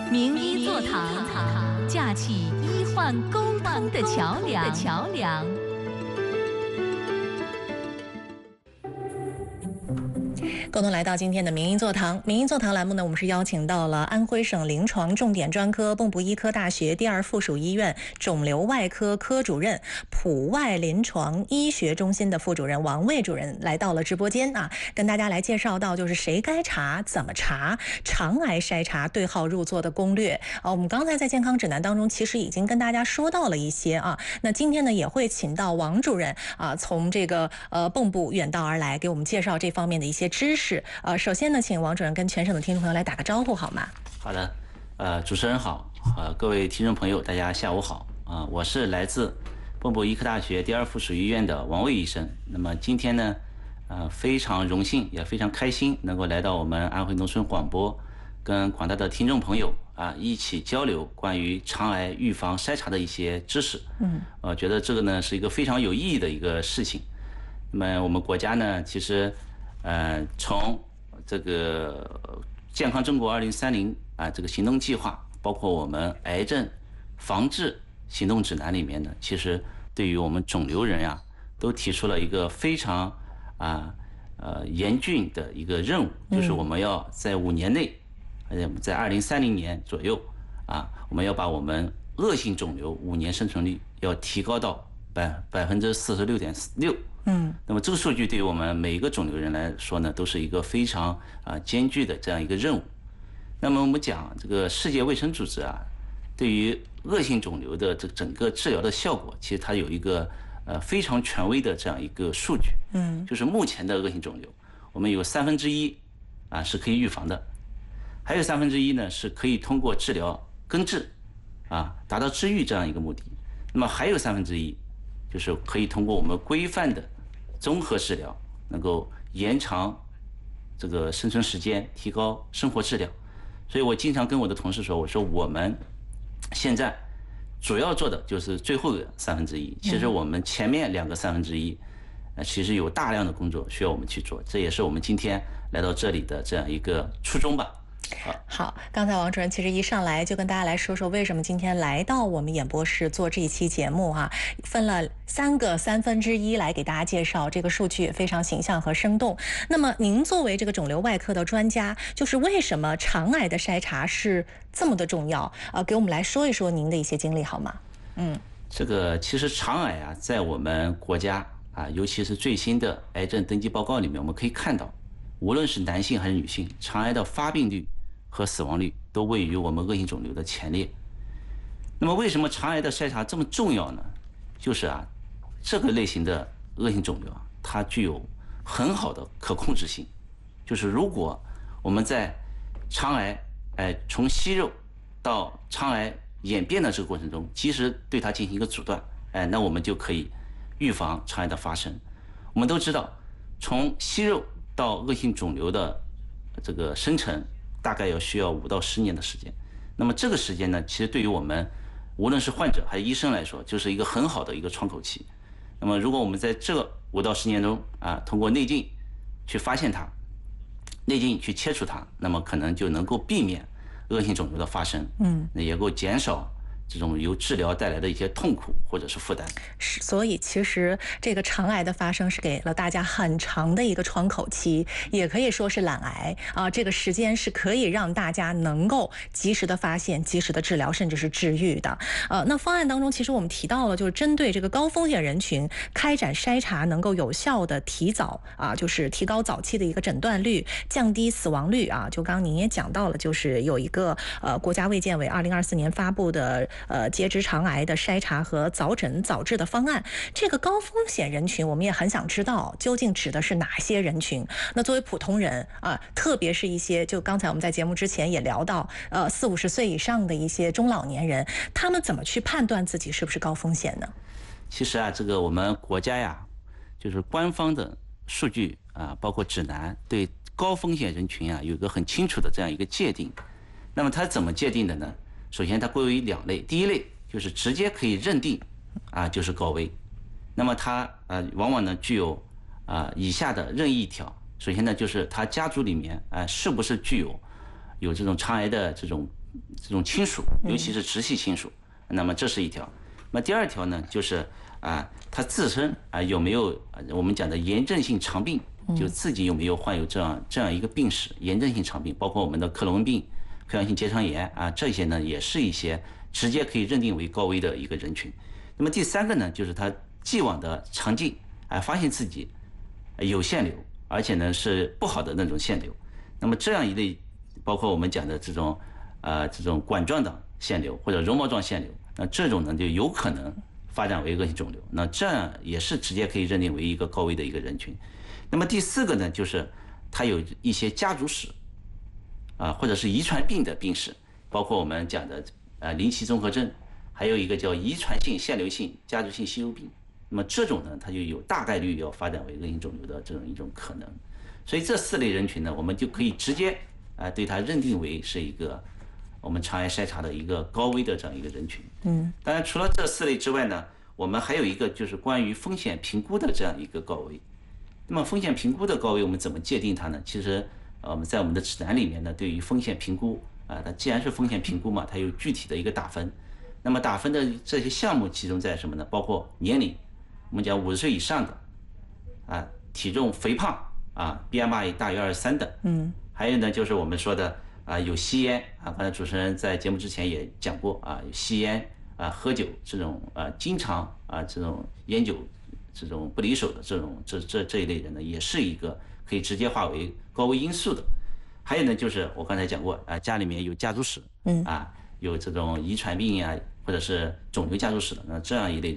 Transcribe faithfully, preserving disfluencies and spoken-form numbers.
名医座堂，架起医患沟通的桥梁。桥梁。 共同来到今天的名医座堂。名医座堂栏目呢，我们是邀请到了安徽省临床重点专科蚌埠医科大学第二附属医院肿瘤外科科主任、普外临床医学中心的副主任王卫主任来到了直播间啊，跟大家来介绍到就是谁该查、怎么查、肠癌筛查对号入座的攻略啊。我们刚才在健康指南当中其实已经跟大家说到了一些啊，那今天呢也会请到王主任啊，从这个呃蚌埠远道而来，给我们介绍这方面的一些知识。是，呃，首先呢，请王主任跟全省的听众朋友来打个招呼，好吗？ 好的，呃，主持人好，呃，各位听众朋友，大家下午好，啊、呃，我是来自蚌埠医科大学第二附属医院的王卫医生。那么今天呢，呃，非常荣幸，也非常开心，能够来到我们安徽农村广播，跟广大的听众朋友啊、呃、一起交流关于肠癌预防筛查的一些知识。嗯，我、呃、觉得这个呢是一个非常有意义的一个事情。那么我们国家呢，其实。呃，从这个健康中国二零三零啊这个行动计划，包括我们癌症防治行动指南里面呢，其实对于我们肿瘤人呀，都提出了一个非常啊呃严峻的一个任务，就是我们要在五年内，呃，在二零三零年左右啊，我们要把我们恶性肿瘤五年生存率要提高到百百分之四十六点六。嗯，那么这个数据对于我们每一个肿瘤人来说呢，都是一个非常啊艰巨的这样一个任务。那么我们讲这个世界卫生组织啊，对于恶性肿瘤的这整个治疗的效果，其实它有一个呃非常权威的这样一个数据。嗯，就是目前的恶性肿瘤，我们有三分之一啊是可以预防的，还有三分之一呢是可以通过治疗根治啊达到治愈这样一个目的。那么还有三分之一就是可以通过我们规范的综合治疗，能够延长这个生存时间，提高生活质量。所以我经常跟我的同事说，我说我们现在主要做的就是最后的三分之一，其实我们前面两个三分之一，呃，其实有大量的工作需要我们去做，这也是我们今天来到这里的这样一个初衷吧。 好，刚才王主任其实一上来就跟大家来说说为什么今天来到我们演播室做这一期节目哈、啊，分了三个三分之一来给大家介绍，这个数据也非常形象和生动。那么您作为这个肿瘤外科的专家，就是为什么肠癌的筛查是这么的重要？呃，给我们来说一说您的一些经历好吗？嗯， 这个其实肠癌啊，在我们国家啊，尤其是最新的癌症登记报告里面，我们可以看到，无论是男性还是女性，肠癌的发病率和死亡率都位于我们恶性肿瘤的前列。那么为什么肠癌的筛查这么重要呢？就是啊，这个类型的恶性肿瘤啊，它具有很好的可控制性。就是如果我们在肠癌，哎，从息肉到肠癌演变的这个过程中，及时对它进行一个阻断，哎，那我们就可以预防肠癌的发生。我们都知道，从息肉到恶性肿瘤的这个生成，大概要需要五到十年的时间。那么这个时间呢，其实对于我们无论是患者还是医生来说，就是一个很好的一个窗口期。那么如果我们在这五到十年中啊，通过内镜去发现它，内镜去切除它，那么可能就能够避免恶性肿瘤的发生，嗯，那也能够减少这种由治疗带来的一些痛苦或者是负担。 是，所以其实这个肠癌的发生是给了大家很长的一个窗口期，也可以说是懒癌啊。这个时间是可以让大家能够及时的发现、及时的治疗，甚至是治愈的。呃，那方案当中，其实我们提到了，就是针对这个高风险人群开展筛查，能够有效的提早啊，就是提高早期的一个诊断率，降低死亡率啊。就刚刚您也讲到了，就是有一个呃国家卫健委二零二四年发布的。呃，结直肠癌的筛查和早诊早治的方案，这个高风险人群，我们也很想知道究竟指的是哪些人群？那作为普通人啊，特别是一些就刚才我们在节目之前也聊到，呃，四五十岁以上的一些中老年人，他们怎么去判断自己是不是高风险呢？ 其实啊，这个我们国家呀，就是官方的数据啊，包括指南，对高风险人群啊有一个很清楚的这样一个界定。那么它怎么界定的呢？首先它归为两类，第一类就是直接可以认定啊就是高危，那么它呃往往呢具有啊以下的任意一条。首先呢就是他家族里面啊是不是具有有这种肠癌的这种这种亲属，尤其是直系亲属。那么这是一条。那么第二条呢，就是啊，他自身啊有没有我们讲的炎症性肠病，就自己有没有患有这样这样一个病史，炎症性肠病，包括我们的克隆病、溃疡性结肠炎啊，这些呢也是一些直接可以认定为高危的一个人群。那么第三个呢，就是他既往的肠镜，哎，发现自己有腺瘤，而且呢是不好的那种腺瘤。那么这样一类，包括我们讲的这种呃这种管状的腺瘤或者绒毛状腺瘤，那这种呢就有可能发展为恶性肿瘤，那这样也是直接可以认定为一个高危的一个人群。那么第四个呢，就是他有一些家族史啊，或者是遗传病的病史，包括我们讲的呃林奇综合症，还有一个叫遗传性腺瘤性家族性息肉病。那么这种呢，它就有大概率要发展为恶性肿瘤的这种一种可能。所以这四类人群呢，我们就可以直接啊对它认定为是一个我们肠癌筛查的一个高危的这样一个人群。嗯，当然除了这四类之外呢，我们还有一个就是关于风险评估的这样一个高危。那么风险评估的高危，我们怎么界定它呢？其实，呃，我们在我们的指南里面呢，对于风险评估啊，它既然是风险评估嘛，它有具体的一个打分。那么打分的这些项目集中在什么呢？包括年龄，我们讲五十岁以上的，啊，体重肥胖啊 ，B M I 大于二十三的，嗯，还有呢就是我们说的啊，有吸烟啊，刚才主持人在节目之前也讲过啊，有吸烟啊、喝酒这种啊，经常啊这种烟酒。这种不离手的这种这这这一类人呢，也是一个可以直接化为高危因素的。还有呢，就是我刚才讲过啊，家里面有家族史，嗯啊，有这种遗传病呀、啊，或者是肿瘤家族史的，那这样一类人。